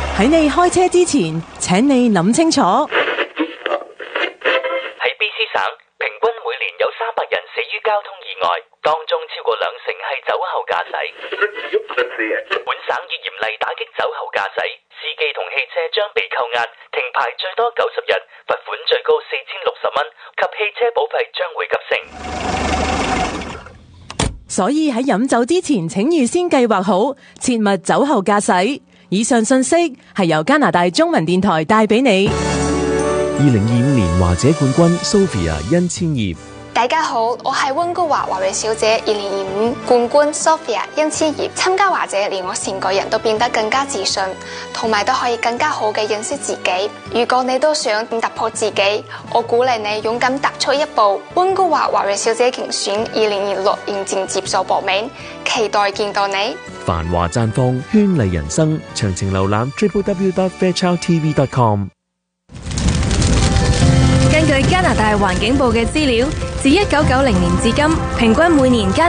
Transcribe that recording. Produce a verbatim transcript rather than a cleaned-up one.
喺你開車之前，請你諗清楚。 喺 B C 省，平均每年有三百人死於交通意外，當中超過兩成係酒後駕駛。本省已嚴厲打擊酒後駕駛，司機同汽車將被扣押、停牌最多九十日，罰款最高四千六十蚊，及汽車保費將會急升。 所以喺飲酒之前，請預先計劃好，切勿酒後駕駛。以上信息係由加拿大中文電台帶俾你。 二零二五年華姐冠軍 Sophia 殷千葉。 大家好，我係溫哥華華裔小姐二零二五冠軍 Sophia 殷千葉。參加華姐令我成個人都變得更加自信，同埋都可以更加好嘅認識自己。如果你都想突破自己，我鼓勵你勇敢踏出一步。溫哥華華裔小姐競選二零二六現正接受報名，期待見到你。 繁華綻放，絢麗人生，詳情瀏覽 w w w dot fairchild t v dot com。 根據加拿大環境部嘅資料，自一九九零年至今，平均每年加